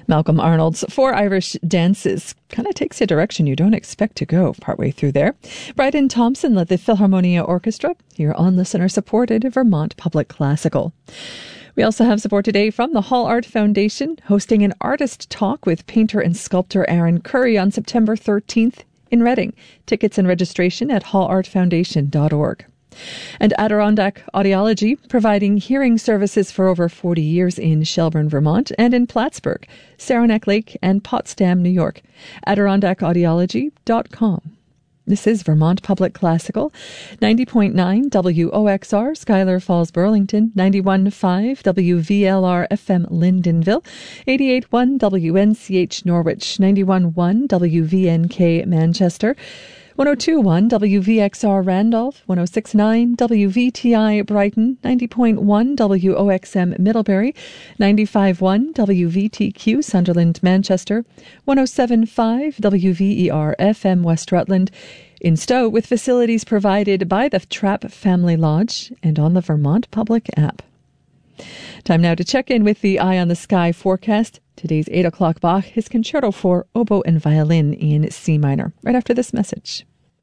Malcolm Arnold's Four Irish Dances kind of takes a direction you don't expect to go partway through there. Bryden Thompson led the Philharmonia Orchestra here on listener-supported Vermont Public Classical. We also have support today from the Hall Art Foundation, hosting an artist talk with painter and sculptor Aaron Curry on September 13th in Reading. Tickets and registration at hallartfoundation.org. And Adirondack Audiology, providing hearing services for over 40 years in Shelburne, Vermont, and in Plattsburgh, Saranac Lake, and Potsdam, New York. AdirondackAudiology.com. This is Vermont Public Classical, 90.9 WOXR, Schuyler Falls, Burlington, 91.5 WVLR FM, Lyndonville, 88.1 WNCH, Norwich, 91.1 WVNK, Manchester, 102.1 WVXR Randolph, 106.9 WVTI Brighton, 90.1 WOXM Middlebury, 95.1 WVTQ Sunderland Manchester, 107.5 WVER FM West Rutland, in Stowe with facilities provided by the Trapp Family Lodge and on the Vermont Public app. Time now to check in with the Eye on the Sky forecast. Today's 8 o'clock Bach, his Concerto for Oboe and Violin in C minor, right after this message.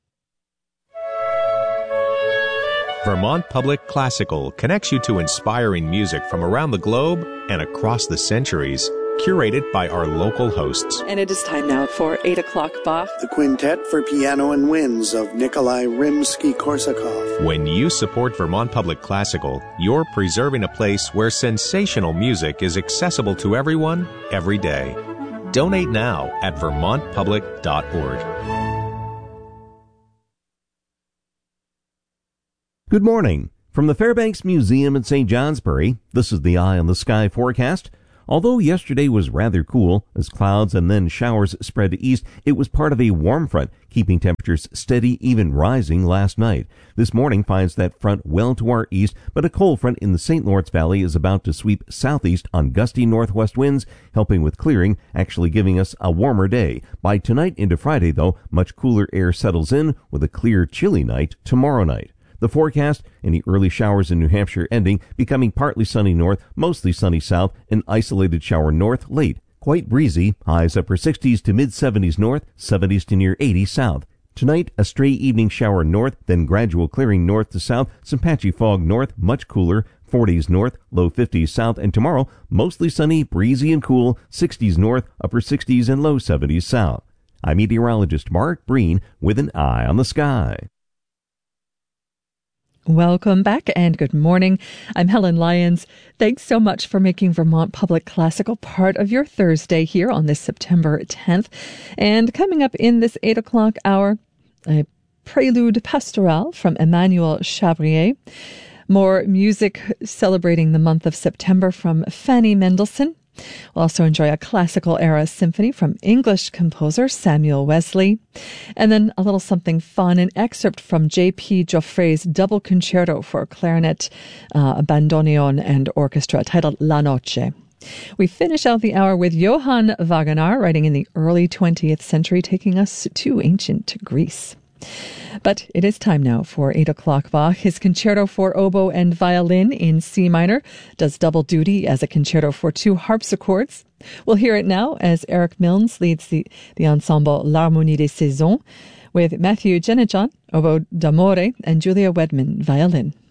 Vermont Public Classical connects you to inspiring music from around the globe and across the centuries, curated by our local hosts. And it is time now for 8 o'clock Bach. The Quintet for Piano and Winds of Nikolai Rimsky-Korsakov. When you support Vermont Public Classical, you're preserving a place where sensational music is accessible to everyone, every day. Donate now at vermontpublic.org. Good morning. From the Fairbanks Museum in St. Johnsbury, this is the Eye on the Sky forecast. Although yesterday was rather cool, as clouds and then showers spread east, it was part of a warm front, keeping temperatures steady, even rising last night. This morning finds that front well to our east, but a cold front in the St. Lawrence Valley is about to sweep southeast on gusty northwest winds, helping with clearing, actually giving us a warmer day. By tonight into Friday, though, much cooler air settles in with a clear, chilly night tomorrow night. The forecast, any early showers in New Hampshire ending, becoming partly sunny north, mostly sunny south, an isolated shower north late. Quite breezy, highs upper 60s to mid-70s north, 70s to near 80 south. Tonight, a stray evening shower north, then gradual clearing north to south, some patchy fog north, much cooler, 40s north, low 50s south, and tomorrow, mostly sunny, breezy and cool, 60s north, upper 60s and low 70s south. I'm meteorologist Mark Breen with an Eye on the Sky. Welcome back and good morning. I'm Helen Lyons. Thanks so much for making Vermont Public Classical part of your Thursday here on this September 10th. And coming up in this 8 o'clock hour, a prelude pastoral from Emmanuel Chabrier. More music celebrating the month of September from Fanny Mendelssohn. We'll also enjoy a classical era symphony from English composer Samuel Wesley. And then a little something fun, an excerpt from J.P. Joffre's double concerto for clarinet, bandoneon, and orchestra titled La Noche. We finish out the hour with Johann Wagenaar, writing in the early 20th century, taking us to ancient Greece. But it is time now for 8 o'clock Bach. His Concerto for Oboe and Violin in C minor does double duty as a concerto for two harpsichords. We'll hear it now as Eric Milnes leads the ensemble L'Harmonie des Saisons with Matthew Jenejon, oboe d'amore, and Julia Wedman, violin.